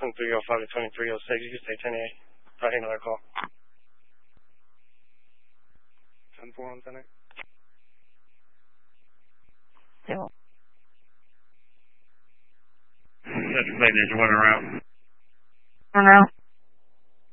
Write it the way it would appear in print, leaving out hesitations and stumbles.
from 305 to 2306. You can stay 10-8. Probably another call. 10-4 on 10-8. Yeah. That's the plate that you want around. I don't know.